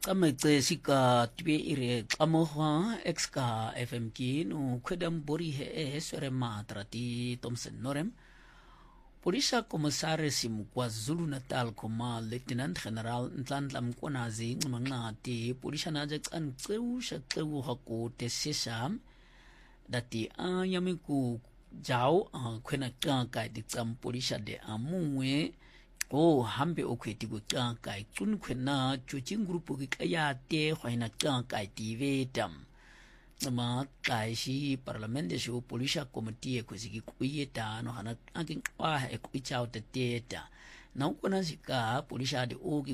Tsametse ka tbe ire tsamohwa exka FMK no kwedam bori he swere matrati Thompson Norem Polisha Commissare Sim KwaZulu Natal Koma Lieutenant General Nhlanhla Mkonazi Nxumangxati Polisha naje tsantseu shatseu hako tesesam dati yamiku jao kwena kanka ditsam Polisha de amungwe hambe okweti go kanka tsun kwena chuching grupu ki kaya te hwaina kanka tivetam ma kaishi parlamente sho Polisha committee kwesiki kuyeta no hana akin kwa e kuichao te teta na ukona sika Polisha de